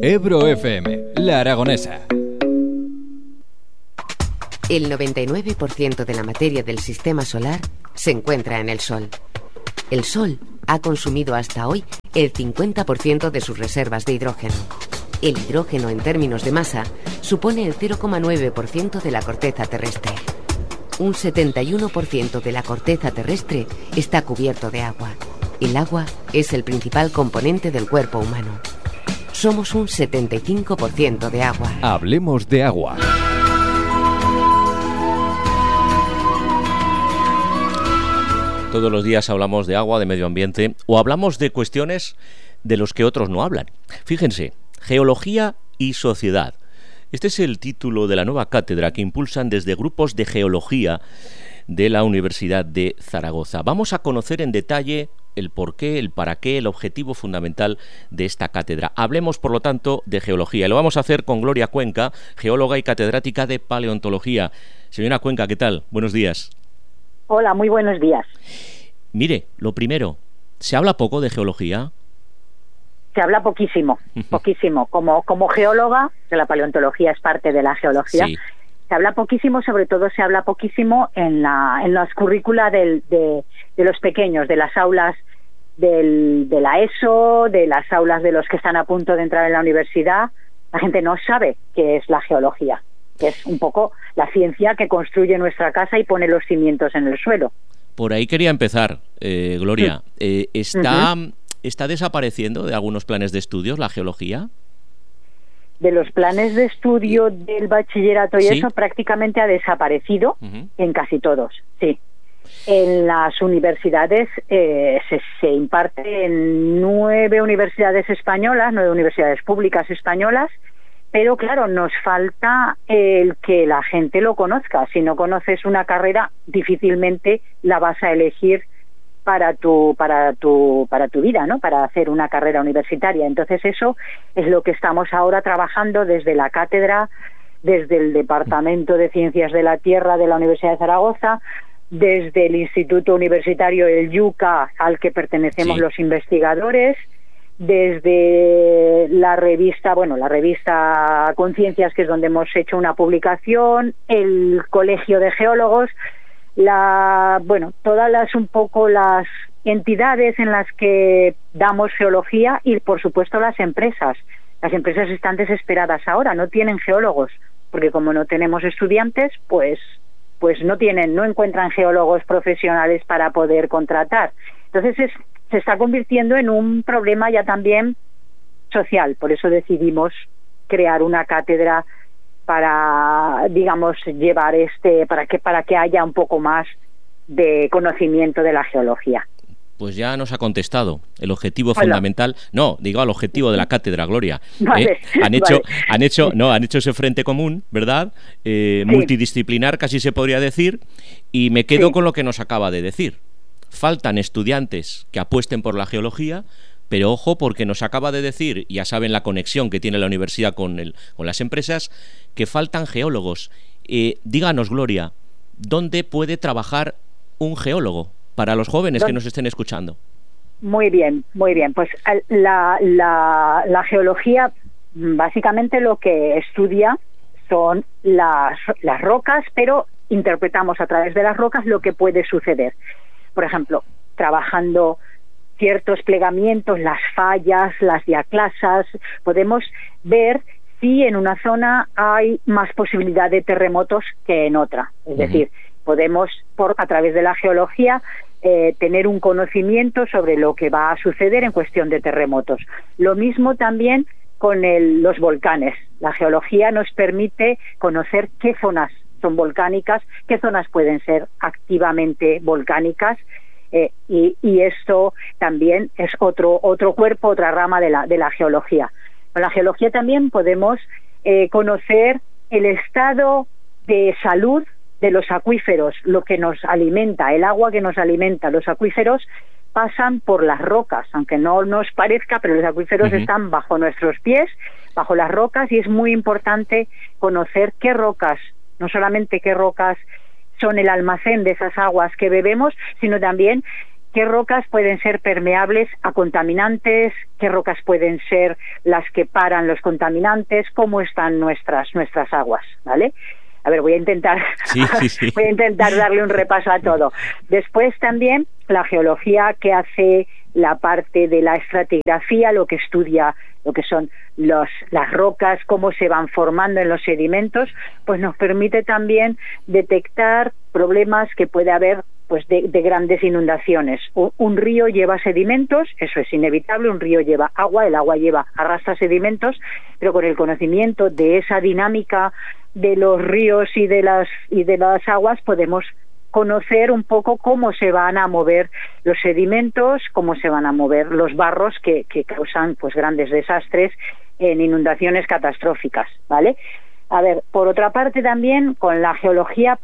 Ebro FM, La Aragonesa. El 99% de la materia del sistema solar se encuentra en el Sol. El Sol ha consumido hasta hoy el 50% de sus reservas de hidrógeno. El hidrógeno, en términos de masa, supone el 0,9% de la corteza terrestre. Un 71% de la corteza terrestre está cubierto de agua. El agua es el principal componente del cuerpo humano. Somos un 75% de agua. Hablemos de agua. Todos los días hablamos de agua, de medio ambiente, o hablamos de cuestiones de los que otros no hablan. Fíjense, geología y sociedad. Este es el título de la nueva cátedra que impulsan desde grupos de geología de la Universidad de Zaragoza. Vamos a conocer en detalle el porqué, el para qué, el objetivo fundamental de esta cátedra. Hablemos, por lo tanto, de geología. Y lo vamos a hacer con Gloria Cuenca, geóloga y catedrática de paleontología. Señora Cuenca, ¿qué tal? Buenos días. Hola, muy buenos días. Mire, lo primero, ¿se habla poco de geología? Se habla poquísimo, poquísimo. Como geóloga, que la paleontología es parte de la geología, sí. Se habla poquísimo, sobre todo se habla poquísimo en las currícula de los pequeños, de las aulas de la ESO, de las aulas de los que están a punto de entrar en la universidad. La gente no sabe qué es la geología, que es un poco la ciencia que construye nuestra casa y pone los cimientos en el suelo. Por ahí quería empezar, Gloria. ¿Está desapareciendo de algunos planes de estudios la geología? De los planes de estudio del bachillerato y eso prácticamente ha desaparecido en casi todos, sí. En las universidades se imparte en 9 universidades públicas españolas, pero claro, nos falta el que la gente lo conozca. Si no conoces una carrera, difícilmente la vas a elegir para tu vida, ¿no? Para hacer una carrera universitaria. Entonces eso es lo que estamos ahora trabajando desde la cátedra, desde el Departamento de Ciencias de la Tierra de la Universidad de Zaragoza, desde el Instituto Universitario El Yuca, al que pertenecemos los investigadores, desde la revista Conciencias, que es donde hemos hecho una publicación, el Colegio de Geólogos, todas las entidades en las que damos geología y, por supuesto, las empresas. Las empresas están desesperadas ahora, no tienen geólogos, porque como no tenemos estudiantes, pues no encuentran geólogos profesionales para poder contratar. Entonces se está convirtiendo en un problema ya también social. Por eso decidimos crear una cátedra para, digamos, llevar para que haya un poco más de conocimiento de la geología. Pues ya nos ha contestado el objetivo fundamental. No, digo, al objetivo de la cátedra, Gloria. Vale, Han hecho ese frente común, ¿verdad? Multidisciplinar, casi se podría decir, y me quedo con lo que nos acaba de decir. Faltan estudiantes que apuesten por la geología, pero ojo, porque nos acaba de decir, ya saben la conexión que tiene la universidad con las empresas, que faltan geólogos. Díganos, Gloria, ¿dónde puede trabajar un geólogo para los jóvenes que nos estén escuchando? Muy bien. Pues la geología, básicamente lo que estudia son las rocas, pero interpretamos a través de las rocas lo que puede suceder. Por ejemplo, trabajando ciertos plegamientos, las fallas, las diaclasas, podemos ver si en una zona hay más posibilidad de terremotos que en otra. Es decir, podemos, a través de la geología, tener un conocimiento sobre lo que va a suceder en cuestión de terremotos. Lo mismo también con los volcanes. La geología nos permite conocer qué zonas son volcánicas, qué zonas pueden ser activamente volcánicas, y esto también es otro cuerpo, otra rama de la geología. Con la geología también podemos conocer el estado de salud de los acuíferos, lo que nos alimenta, el agua que nos alimenta. Los acuíferos pasan por las rocas, aunque no nos parezca, pero los acuíferos están bajo nuestros pies, bajo las rocas, y es muy importante conocer qué rocas, no solamente qué rocas son el almacén de esas aguas que bebemos, sino también qué rocas pueden ser permeables a contaminantes, qué rocas pueden ser las que paran los contaminantes, cómo están nuestras aguas, ¿vale? A ver, voy a intentar voy a intentar darle un repaso a todo. Después también la geología, que hace la parte de la estratigrafía, lo que estudia lo que son las rocas, cómo se van formando en los sedimentos, pues nos permite también detectar problemas que puede haber pues de grandes inundaciones. Un río lleva sedimentos, eso es inevitable, un río lleva agua, el agua arrastra sedimentos, pero con el conocimiento de esa dinámica de los ríos y de las aguas podemos conocer un poco cómo se van a mover los sedimentos, cómo se van a mover los barros que causan pues grandes desastres en inundaciones catastróficas, ¿vale? A ver, por otra parte también con la geología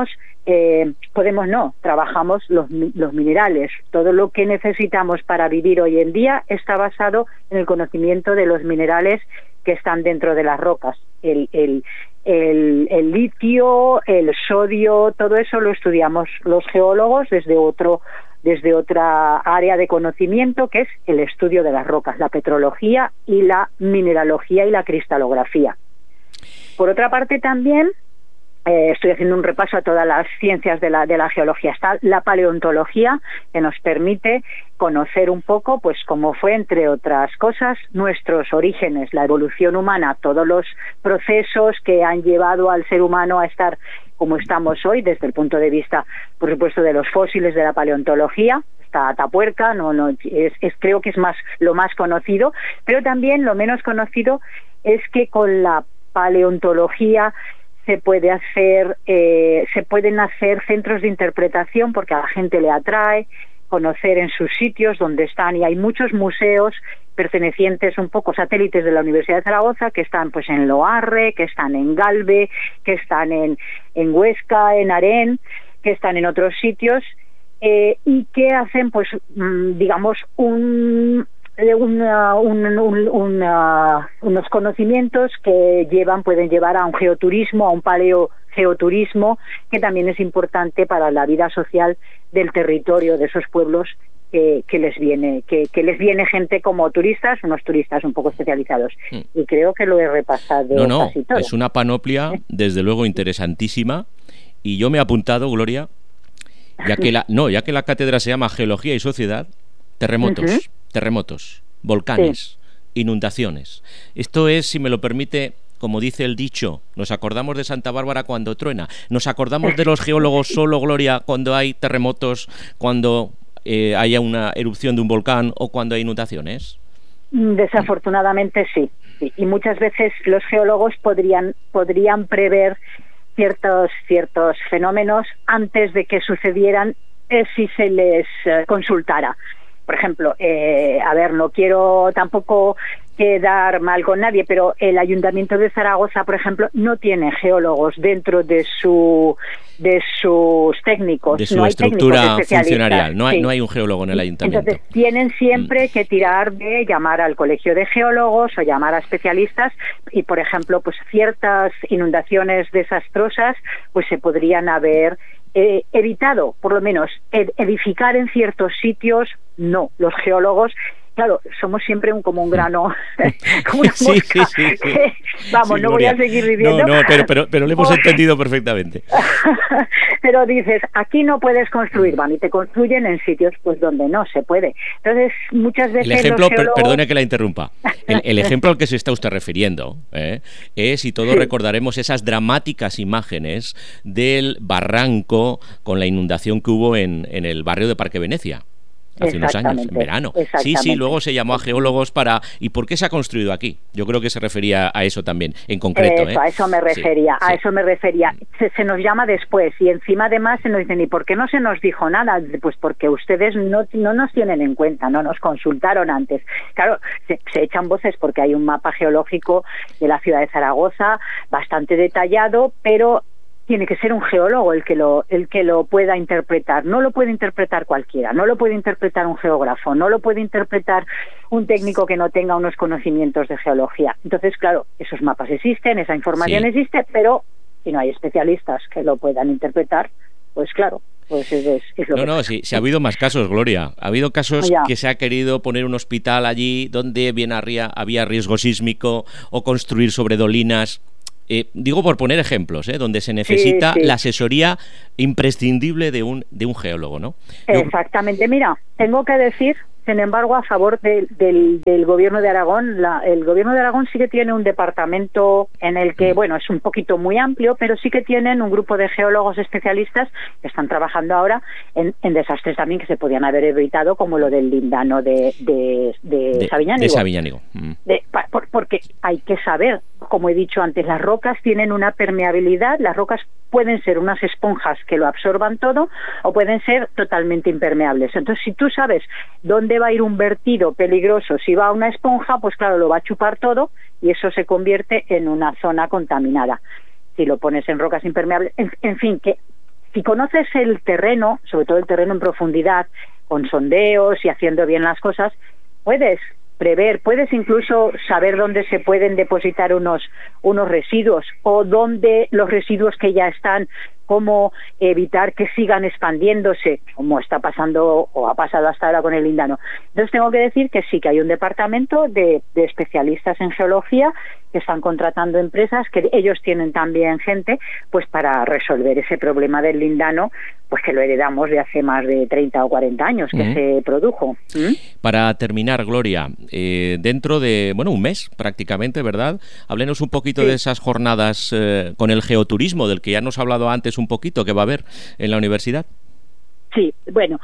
trabajamos los minerales. Todo lo que necesitamos para vivir hoy en día está basado en el conocimiento de los minerales que están dentro de las rocas. El litio, el sodio, todo eso lo estudiamos los geólogos desde otra área de conocimiento, que es el estudio de las rocas, la petrología y la mineralogía y la cristalografía. Por otra parte también estoy haciendo un repaso a todas las ciencias de la geología. Está la paleontología, que nos permite conocer un poco, pues cómo fue, entre otras cosas, nuestros orígenes, la evolución humana, todos los procesos que han llevado al ser humano a estar como estamos hoy, desde el punto de vista, por supuesto, de los fósiles de la paleontología. Está Atapuerca, creo que es lo más conocido, pero también lo menos conocido es que con la paleontología se pueden hacer centros de interpretación, porque a la gente le atrae conocer en sus sitios donde están, y hay muchos museos pertenecientes, un poco satélites de la Universidad de Zaragoza, que están pues en Loarre, que están en Galve, que están en Huesca, en Arén, que están en otros sitios, y que hacen pues digamos unos conocimientos que pueden llevar a un geoturismo, a un paleogeoturismo, que también es importante para la vida social del territorio, de esos pueblos que les viene gente como turistas, unos turistas un poco especializados. Y creo que lo he repasado casi todo. Es una panoplia, desde luego, interesantísima, y yo me he apuntado, Gloria, ya que la cátedra se llama Geología y Sociedad, terremotos, volcanes, inundaciones. Esto es, si me lo permite, como dice el dicho, nos acordamos de Santa Bárbara cuando truena, nos acordamos de los geólogos solo, Gloria, cuando hay terremotos, cuando haya una erupción de un volcán o cuando hay inundaciones. Desafortunadamente sí. Y muchas veces los geólogos podrían prever ciertos fenómenos antes de que sucedieran, si se les consultara. Por ejemplo, no quiero tampoco quedar mal con nadie, pero el Ayuntamiento de Zaragoza, por ejemplo, no tiene geólogos dentro de sus técnicos. De su estructura funcionarial. No hay un geólogo en el Ayuntamiento. Entonces, tienen siempre que tirar de llamar al Colegio de Geólogos o llamar a especialistas, y, por ejemplo, pues ciertas inundaciones desastrosas pues se podrían haber evitado, por lo menos, edificar en ciertos sitios. No, los geólogos, claro, somos siempre como un grano, como una mosca. Sí. Vamos, no voy a seguir viviendo. No, pero lo hemos entendido perfectamente. Pero dices, aquí no puedes construir, y te construyen en sitios pues donde no se puede. Entonces, muchas veces el ejemplo, los geólogos... perdone que la interrumpa, el ejemplo al que se está usted refiriendo es, y todos recordaremos esas dramáticas imágenes del barranco con la inundación que hubo en el barrio de Parque Venecia. Hace unos años, en verano. Sí, luego se llamó a geólogos ¿y por qué se ha construido aquí? Yo creo que se refería a eso también, en concreto. A eso me refería, Se nos llama después, y encima además se nos dicen, ¿y por qué no se nos dijo nada? Pues porque ustedes no nos tienen en cuenta, no nos consultaron antes. Claro, se echan voces porque hay un mapa geológico de la ciudad de Zaragoza bastante detallado, pero tiene que ser un geólogo el que lo pueda interpretar. No lo puede interpretar cualquiera, no lo puede interpretar un geógrafo, no lo puede interpretar un técnico que no tenga unos conocimientos de geología. Entonces, claro, esos mapas existen, esa información existe, pero si no hay especialistas que lo puedan interpretar, pues claro. Pues es lo que No, sí ha habido más casos, Gloria. Ha habido casos que se ha querido poner un hospital allí donde bien había riesgo sísmico o construir sobre dolinas. Digo por poner ejemplos, donde se necesita la asesoría imprescindible de un geólogo, ¿no? Exactamente. Mira, tengo que decir, sin embargo, a favor del Gobierno de Aragón. El Gobierno de Aragón sí que tiene un departamento en el que, bueno, es un poquito muy amplio, pero sí que tienen un grupo de geólogos especialistas que están trabajando ahora en desastres también que se podían haber evitado, como lo del lindano de Sabiñánigo. De Sabiñánigo. Porque hay que saber, como he dicho antes, las rocas tienen una permeabilidad. Las rocas pueden ser unas esponjas que lo absorban todo o pueden ser totalmente impermeables. Entonces, si tú sabes dónde va a ir un vertido peligroso, si va a una esponja, pues claro, lo va a chupar todo y eso se convierte en una zona contaminada. Si lo pones en rocas impermeables, en fin, que si conoces el terreno, sobre todo el terreno en profundidad, con sondeos y haciendo bien las cosas, puedes prever, puedes incluso saber dónde se pueden depositar unos residuos o dónde los residuos que ya están, cómo evitar que sigan expandiéndose, como está pasando o ha pasado hasta ahora con el lindano. Entonces tengo que decir que sí, que hay un departamento de especialistas en geología que están contratando empresas, que ellos tienen también gente, pues para resolver ese problema del lindano, pues que lo heredamos de hace más de 30 o 40 años que se produjo. Para terminar, Gloria, dentro de, un mes prácticamente, ¿verdad? Háblenos un poquito de esas jornadas con el geoturismo, del que ya nos ha hablado antes un poquito, que va a haber en la universidad. Sí, bueno,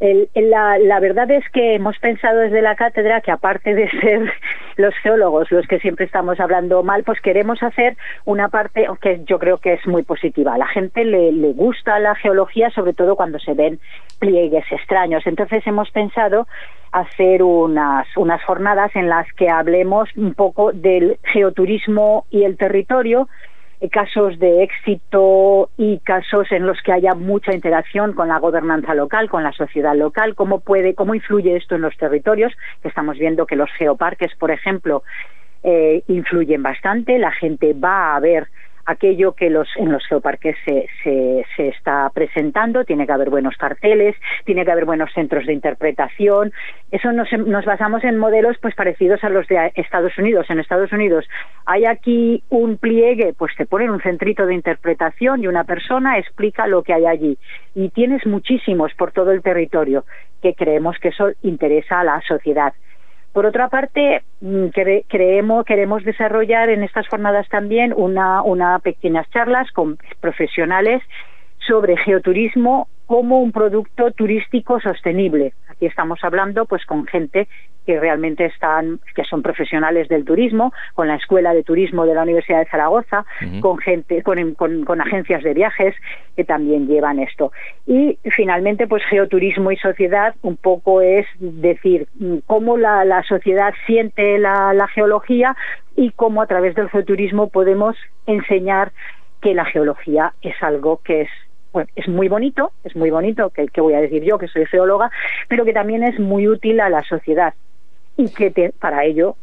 la verdad es que hemos pensado desde la cátedra que, aparte de ser los geólogos los que siempre estamos hablando mal, pues queremos hacer una parte que yo creo que es muy positiva. A la gente le gusta la geología, sobre todo cuando se ven pliegues extraños. Entonces hemos pensado hacer unas jornadas en las que hablemos un poco del geoturismo y el territorio, casos de éxito y casos en los que haya mucha interacción con la gobernanza local, con la sociedad local, cómo influye esto en los territorios, que estamos viendo que los geoparques, por ejemplo, influyen bastante. La gente va a ver aquello que en los geoparques se está presentando. Tiene que haber buenos carteles, tiene que haber buenos centros de interpretación. Eso nos basamos en modelos pues parecidos a los de Estados Unidos. En Estados Unidos hay aquí un pliegue, pues te ponen un centrito de interpretación y una persona explica lo que hay allí. Y tienes muchísimos por todo el territorio, que creemos que eso interesa a la sociedad. Por otra parte, queremos desarrollar en estas jornadas también una pequeñas charlas con profesionales sobre geoturismo como un producto turístico sostenible. Aquí estamos hablando pues con gente que realmente que son profesionales del turismo, con la Escuela de Turismo de la Universidad de Zaragoza, con gente, con agencias de viajes que también llevan esto. Y finalmente, pues geoturismo y sociedad, un poco es decir cómo la sociedad siente la geología y cómo a través del geoturismo podemos enseñar que la geología es algo que es muy bonito, que voy a decir yo, que soy geóloga, pero que también es muy útil a la sociedad. Y que para ello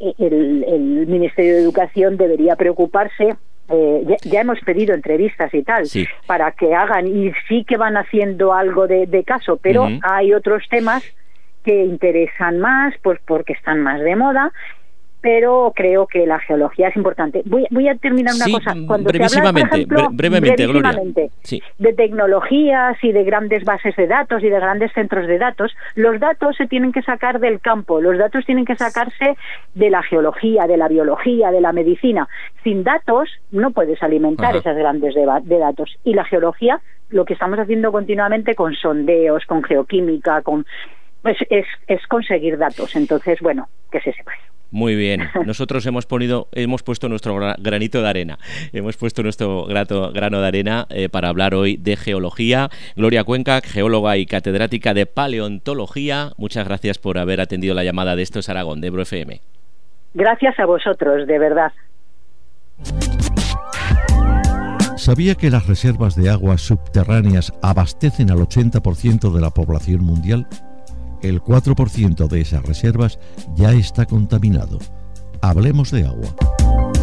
el Ministerio de Educación debería preocuparse. Ya hemos pedido entrevistas y tal, para que hagan, y sí que van haciendo algo de caso, pero hay otros temas que interesan más, pues porque están más de moda. Pero creo que la geología es importante. Voy a terminar una cosa. Cuando brevísimamente, brevemente, Gloria. De tecnologías y de grandes bases de datos y de grandes centros de datos, los datos se tienen que sacar del campo, los datos tienen que sacarse de la geología, de la biología, de la medicina. Sin datos no puedes alimentar esas grandes de datos. Y la geología, lo que estamos haciendo continuamente con sondeos, con geoquímica, pues es conseguir datos. Entonces, bueno, que se sepa. Muy bien. Nosotros hemos puesto nuestro granito de arena. Hemos puesto nuestro grano de arena para hablar hoy de geología. Gloria Cuenca, geóloga y catedrática de paleontología. Muchas gracias por haber atendido la llamada de Esto es Aragón, de Ebro FM. Gracias a vosotros, de verdad. ¿Sabía que las reservas de aguas subterráneas abastecen al 80% de la población mundial? El 4% de esas reservas ya está contaminado. Hablemos de agua.